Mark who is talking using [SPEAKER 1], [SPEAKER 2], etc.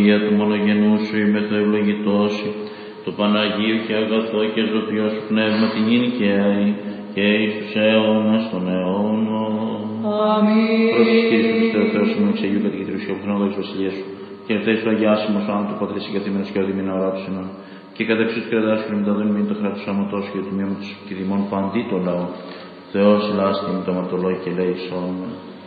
[SPEAKER 1] σωτηρία του μονογενού σου είμαι θεολογητός, το Παναγίου και αγαθό και ζωοποιό σου πνεύμα την ίνη και αή, και εις τους αιώνας των αιώνων.
[SPEAKER 2] Αμήν.
[SPEAKER 1] Πρόσεχε Κύριε Θεός, Θεός μου, εξ Αγίου Κατοικητρίου και αποθυνόδο εις βασιλείας σου, και ελθέεις του αγιάσιμος άνω του Πατρί συγκαθήμενος και οδημίνα οράτουσινον, και καταξύς του κρατάσκελου με τα δόνη μην το κράτος άματός και το τμήμα τους και δημών παντί το λαό. Θεός λάστη με το ματολόγιο και λέει σώμα.